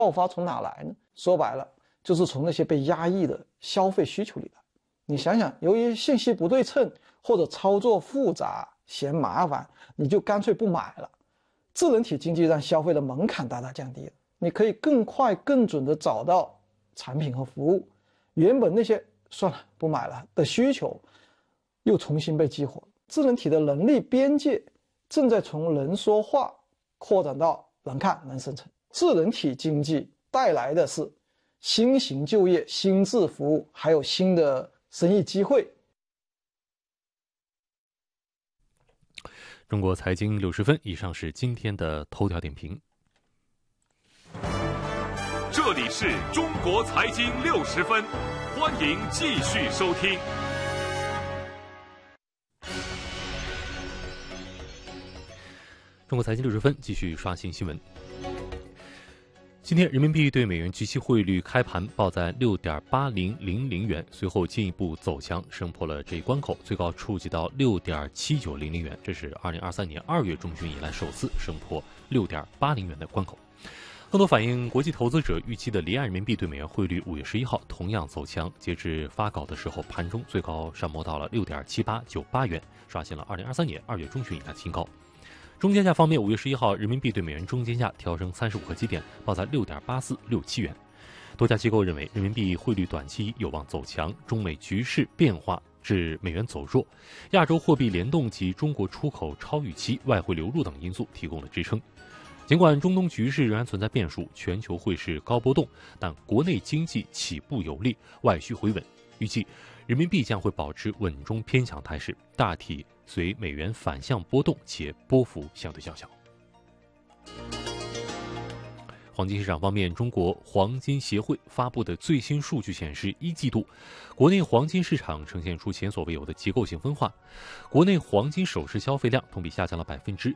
爆发从哪来呢？说白了，就是从那些被压抑的消费需求里来。你想想，由于信息不对称或者操作复杂嫌麻烦，你就干脆不买了。智能体经济让消费的门槛大大降低了，你可以更快更准地找到产品和服务，原本那些算了不买了的需求又重新被激活。智能体的能力边界正在从能说话扩展到能看能生成。智能体经济带来的是新型就业、新质服务，还有新的生意机会。 中国财经60分，以上是今天的头条点评。 这里是中国财经60分，欢迎继续收听。 中国财经60分，继续刷新新闻。今天人民币对美元即期汇率开盘报在6.8000元，随后进一步走强，升破了这一关口，最高触及到6.7900元，这是2023年2月中旬以来首次升破6.80元的关口。更多反映国际投资者预期的离岸人民币对美元汇率5月11号同样走强，截至发稿的时候，盘中最高上摸到了6.7898元，刷新了2023年2月中旬以来的新高。中间价方面，5月11号人民币对美元中间价调升35个基点，报在6.8467元。多家机构认为，人民币汇率短期有望走强，中美局势变化致美元走弱，亚洲货币联动及中国出口超预期、外汇流入等因素提供了支撑。尽管中东局势仍然存在变数，全球汇市高波动，但国内经济起步有力，外需回稳，预计人民币将会保持稳中偏强态势，大体随美元反向波动，且波幅相对较小。黄金市场方面，中国黄金协会发布的最新数据显示，1季度国内黄金市场呈现出前所未有的结构性分化。国内黄金首饰消费量同比下降了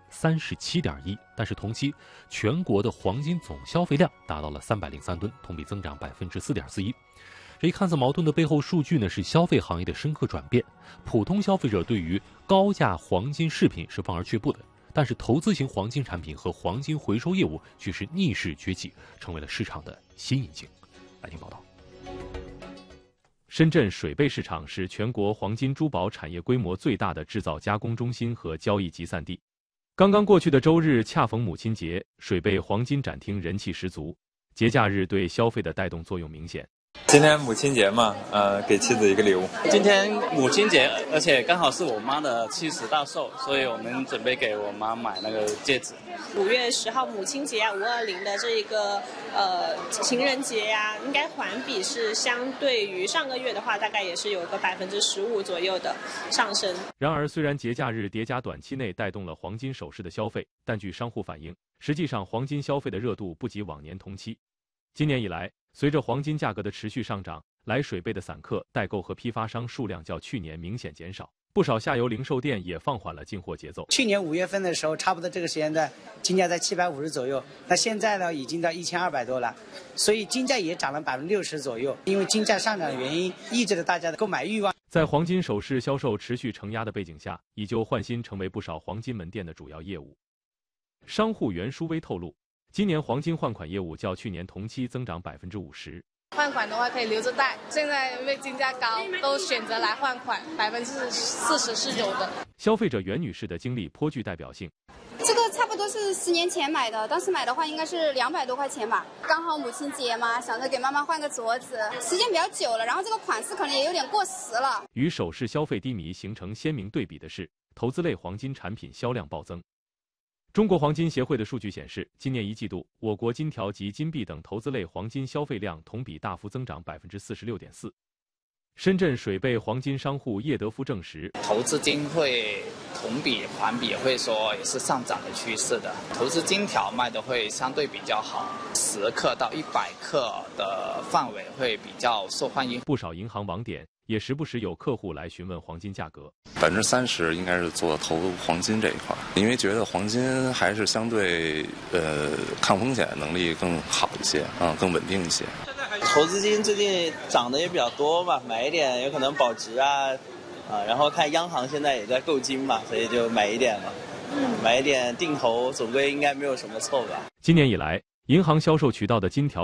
37.1%，但是同期全国的黄金总消费量达到了303吨，同比增长4.41%。这一看似矛盾的背后数据呢，是消费行业的深刻转变。普通消费者对于高价黄金饰品是望而却步的，但是投资型黄金产品和黄金回收业务却是逆势崛起，成为了市场的新引擎。来听报道。 深圳水贝市场是全国黄金珠宝产业规模最大的制造加工中心和交易集散地。刚刚过去的周日恰逢母亲节，水贝黄金展厅人气十足，节假日对消费的带动作用明显。 今天母亲节嘛，给妻子一个礼物。 今天母亲节，而且刚好是我妈的70大寿，所以我们准备给我妈买那个戒指。 5月10号母亲节啊，520的这个情人节呀，应该环比是相对于上个月的话，大概也是有个15%左右的上升。 然而，虽然节假日叠加短期内带动了黄金首饰的消费，但据商户反映，实际上黄金消费的热度不及往年同期。今年以来，随着黄金价格的持续上涨，来水贝的散客、代购和批发商数量较去年明显减少，不少下游零售店也放缓了进货节奏。 去年5月份的时候，差不多这个时间段，金价在750左右，那现在呢，已经到1200多了，所以金价也涨了60%左右。因为金价上涨的原因，抑制了大家的购买欲望。 在黄金首饰销售持续承压的背景下，以旧换新成为不少黄金门店的主要业务。商户袁书威透露，今年黄金换款业务较去年同期增长50%。 换款的话可以留着戴，现在因为金价高，都选择来换款，40%是有的。 消费者袁女士的经历颇具代表性。 这个差不多是10年前买的，当时买的话应该是200多块钱吧。刚好母亲节嘛，想着给妈妈换个镯子，时间比较久了，然后这个款式可能也有点过时了。 与首饰消费低迷形成鲜明对比的是，投资类黄金产品销量暴增。中国黄金协会的数据显示，今年1季度，我国金条及金币等投资类黄金消费量同比大幅增长46.4%。深圳水贝黄金商户叶德夫证实， 投资金会同比环比会说也是上涨的趋势的，投资金条卖的会相对比较好，10克到100克的范围会比较受欢迎。 不少银行网点也时不时有客户来询问黄金价格 ，30%应该是做投黄金这一块，因为觉得黄金还是相对抗风险能力更好一些，更稳定一些。 投资金最近涨得也比较多嘛，买一点有可能保值啊，然后看央行现在也在购金嘛，所以就买一点嘛，买一点定投总归应该没有什么错吧。 今年以来， 银行销售渠道的金条